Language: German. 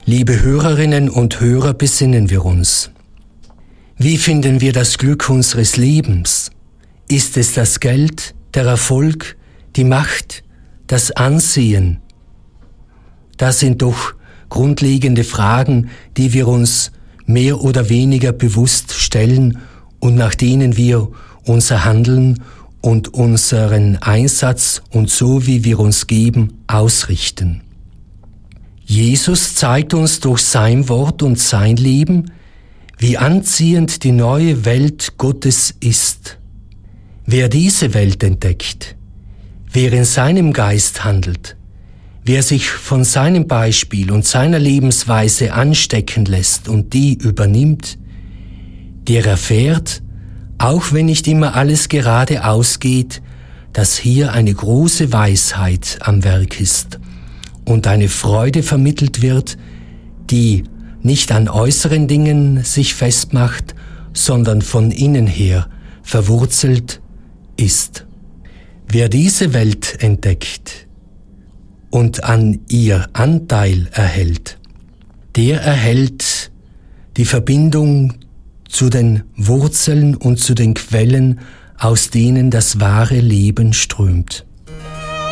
Liebe Hörerinnen und Hörer, besinnen wir uns. Wie finden wir das Glück unseres Lebens? Ist es das Geld, der Erfolg, die Macht, das Ansehen? Das sind doch grundlegende Fragen, die wir uns mehr oder weniger bewusst stellen und nach denen wir unser Handeln und unseren Einsatz und so wie wir uns geben, ausrichten. Jesus zeigt uns durch sein Wort und sein Leben, wie anziehend die neue Welt Gottes ist. Wer diese Welt entdeckt, wer in seinem Geist handelt, wer sich von seinem Beispiel und seiner Lebensweise anstecken lässt und die übernimmt, der erfährt, auch wenn nicht immer alles gerade ausgeht, dass hier eine große Weisheit am Werk ist und eine Freude vermittelt wird, die nicht an äußeren Dingen sich festmacht, sondern von innen her verwurzelt ist. Wer diese Welt entdeckt und an ihr Anteil erhält, der erhält die Verbindung zu den Wurzeln und zu den Quellen, aus denen das wahre Leben strömt.